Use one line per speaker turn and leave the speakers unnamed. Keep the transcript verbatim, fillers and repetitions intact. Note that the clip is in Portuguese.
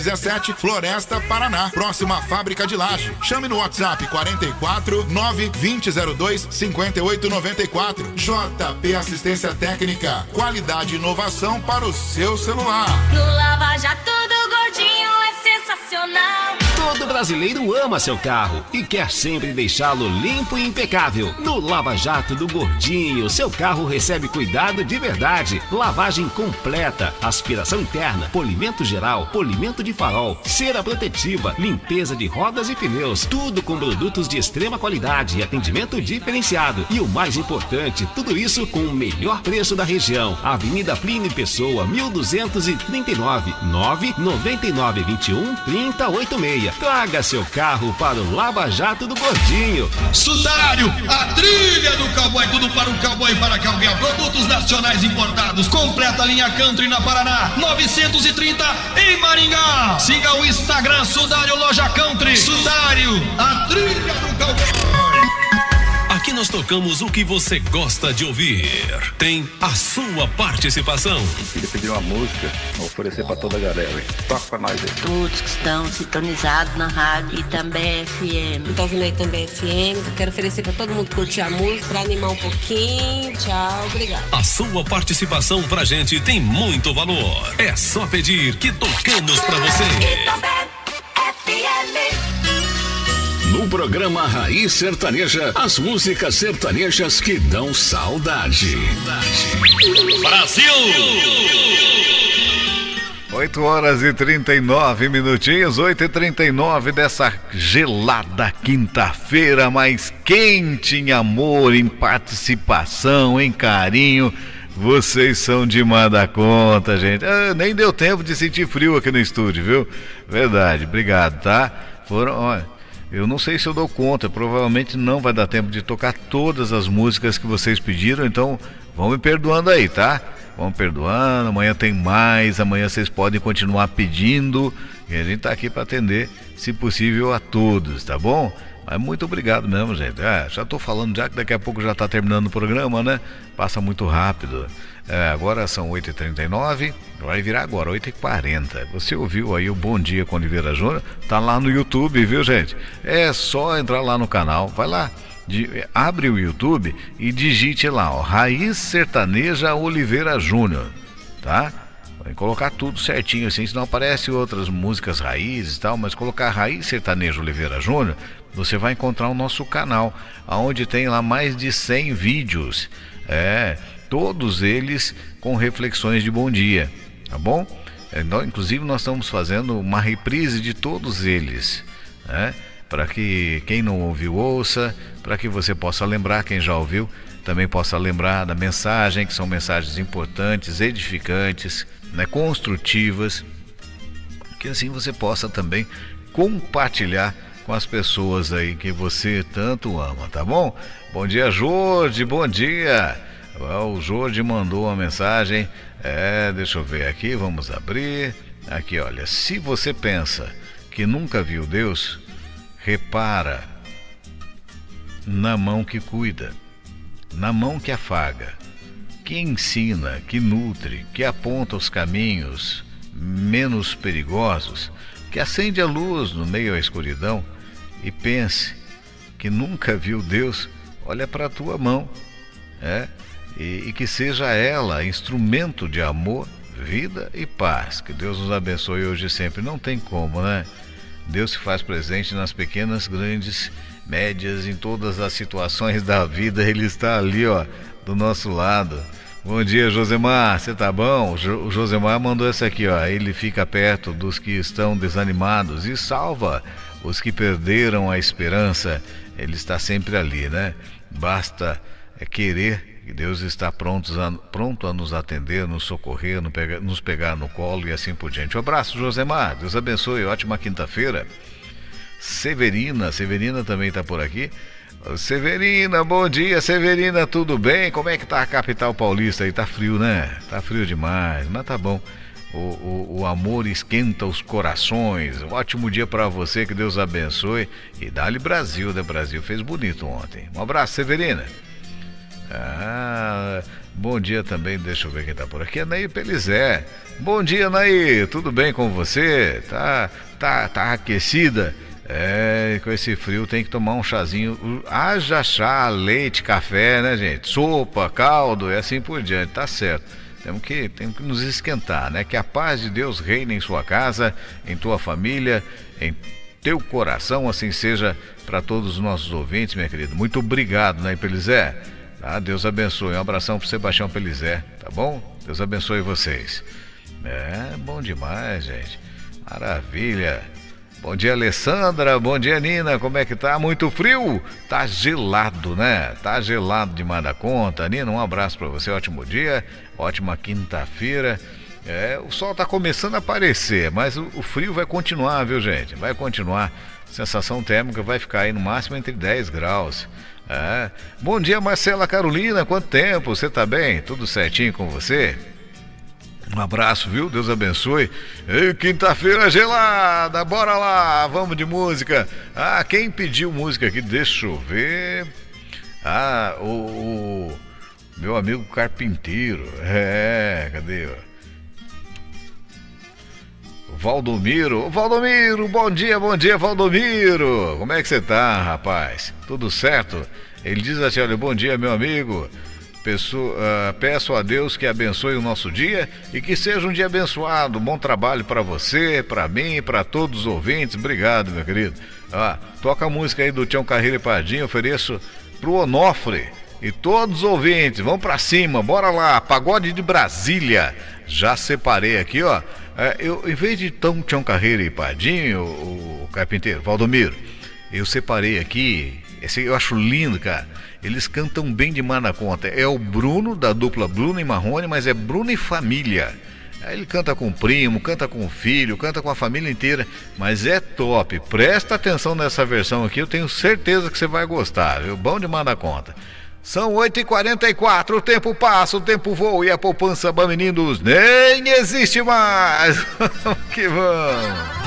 dezessete, Floresta, Paraná, próxima à fábrica de laje. Chame no WhatsApp quarenta e quatro, nove vinte zero dois, cinquenta e oito noventa e quatro. J P Assistência Técnica, qualidade e inovação para o seu celular.
No Lava Jato do Gordinho é sensacional.
Todo brasileiro ama seu carro e quer sempre deixá-lo limpo e impecável. No Lava Jato do Gordinho, seu carro recebe cuidado de verdade. Lavagem completa, aspiração interna, polimento geral, polimento de farol, cera protetiva, limpeza de rodas e pneus. Tudo com produtos de extrema qualidade e atendimento diferenciado. E o mais importante, tudo isso com o melhor preço da região. Avenida Plínio Pessoa, mil duzentos e trinta e nove, nove nove nove dois um, três zero oito seis. Traga seu carro para o Lava Jato do Gordinho.
Sudário, a trilha do cowboy, tudo para o cowboy e para cowgirl. Produtos nacionais importados, completa linha country na Paraná, novecentos e trinta em Maringá. Siga o Instagram Sudário Loja Country. Sudário, a trilha do cowboy.
Aqui nós tocamos o que você gosta de ouvir. Tem a sua participação.
Queria pedir uma música, oferecer pra toda a galera. Toca pra nós aí.
Todos que estão sintonizados na rádio e também F M.
Então ouvindo aí também F M. Eu quero oferecer pra todo mundo curtir a música, pra animar um pouquinho. Tchau, obrigado.
A sua participação pra gente tem muito valor. É só pedir que tocamos pra você.
F M.
No programa Raiz Sertaneja, as músicas sertanejas que dão saudade.
Brasil!
oito horas e trinta e nove minutinhos, oito e trinta e nove dessa gelada quinta-feira, mais quente em amor, em participação, em carinho. Vocês são demais da conta, gente. Ah, nem deu tempo de sentir frio aqui no estúdio, viu? Verdade, obrigado, tá? Foram, olha. Eu não sei se eu dou conta, provavelmente não vai dar tempo de tocar todas as músicas que vocês pediram, então vão me perdoando aí, tá? Vão me perdoando, amanhã tem mais, amanhã vocês podem continuar pedindo, e a gente tá aqui para atender, se possível, a todos, tá bom? Mas muito obrigado mesmo, gente. É, já tô falando já que daqui a pouco já tá terminando o programa, né? Passa muito rápido. É, agora são oito e trinta e nove, vai virar agora oito e quarenta. Você ouviu aí o Bom Dia com Oliveira Júnior? Tá lá no YouTube, viu, gente? É só entrar lá no canal, vai lá, de, abre o YouTube e digite lá, ó, Raiz Sertaneja Oliveira Júnior, tá? Vai colocar tudo certinho assim, senão aparece outras músicas raízes e tal, mas colocar Raiz Sertaneja Oliveira Júnior, você vai encontrar o nosso canal, onde tem lá mais de cem vídeos, é... todos eles com reflexões de bom dia, tá bom? Então, inclusive nós estamos fazendo uma reprise de todos eles, né? Para que quem não ouviu ouça, para que você possa lembrar, quem já ouviu também possa lembrar da mensagem, que são mensagens importantes, edificantes, né? Construtivas, que assim você possa também compartilhar com as pessoas aí que você tanto ama, tá bom? Bom dia, Jorge, bom dia! O Jorge mandou uma mensagem, é, deixa eu ver aqui, vamos abrir, aqui olha, se você pensa que nunca viu Deus, repara na mão que cuida, na mão que afaga, que ensina, que nutre, que aponta os caminhos menos perigosos, que acende a luz no meio da escuridão, e pense que nunca viu Deus, olha para a tua mão, é, E, e que seja ela instrumento de amor, vida e paz. Que Deus nos abençoe hoje e sempre. Não tem como, né? Deus se faz presente nas pequenas, grandes, médias, em todas as situações da vida. Ele está ali, ó, do nosso lado. Bom dia, Josemar, você tá bom? O Josemar mandou essa aqui, ó. Ele fica perto dos que estão desanimados e salva os que perderam a esperança. Ele está sempre ali, né? Basta é, querer. Que Deus está pronto a, pronto a nos atender, nos socorrer, nos pegar, nos pegar no colo e assim por diante. Um abraço, Josemar. Deus abençoe. Ótima quinta-feira. Severina. Severina também está por aqui. Severina, bom dia, Severina. Tudo bem? Como é que tá a capital paulista aí? Tá frio, né? Tá frio demais, mas tá bom. O, o, o amor esquenta os corações. Um ótimo dia para você. Que Deus abençoe. E dá-lhe Brasil, né? Brasil fez bonito ontem. Um abraço, Severina. Ah, Bom dia também, deixa eu ver quem tá por aqui, Anaí Pelizé. Bom dia, Anaí, tudo bem com você? Tá, tá, tá aquecida? É, com esse frio tem que tomar um chazinho, haja chá, leite, café, né, gente? Sopa, caldo e assim por diante, tá certo. Temos que, temos que nos esquentar, né? Que a paz de Deus reine em sua casa, em tua família, em teu coração, assim seja para todos os nossos ouvintes, minha querida. Muito obrigado, né, Pelizé? Tá? Deus abençoe. Um abração pro Sebastião Pelizé, tá bom? Deus abençoe vocês. É, bom demais, gente. Maravilha. Bom dia, Alessandra. Bom dia, Nina. Como é que tá? Muito frio? Tá gelado, né? Tá gelado demais da conta. Nina, um abraço pra você. Ótimo dia. Ótima quinta-feira. É, o sol tá começando a aparecer, mas o, o frio vai continuar, viu, gente? Vai continuar. A sensação térmica vai ficar aí no máximo entre dez graus. É. Bom dia, Marcela Carolina. Quanto tempo? Você tá bem? Tudo certinho com você? Um abraço, viu? Deus abençoe. Ei, quinta-feira gelada, bora lá, vamos de música. Ah, quem pediu música aqui? Deixa eu ver. Ah, o, o meu amigo carpinteiro. É, cadê? O Valdomiro. Valdomiro, bom dia, bom dia, Valdomiro. Como é que você tá, rapaz? Tudo certo? Ele diz assim, olha, bom dia, meu amigo. Peço, uh, peço a Deus que abençoe o nosso dia e que seja um dia abençoado. Bom trabalho para você, para mim, para todos os ouvintes. Obrigado, meu querido. Ah, toca a música aí do Tião Carreiro e Pardinho. Ofereço pro Onofre e todos os ouvintes. Vamos para cima, bora lá. Pagode de Brasília. Já separei aqui, ó. É, eu, em vez de tão Tião Carreiro e Pardinho, o, o carpinteiro, Valdomiro, eu separei aqui. Esse eu acho lindo, cara. Eles cantam bem demais na conta. É o Bruno, da dupla Bruno e Marrone, mas é Bruno e família. Ele canta com o primo, canta com o filho, canta com a família inteira, mas é top. Presta atenção nessa versão aqui, eu tenho certeza que você vai gostar, viu? Bom demais na conta. São oito e quarenta e quatro, o tempo passa, o tempo voa e a poupança Bameninos nem existe mais. Que bom!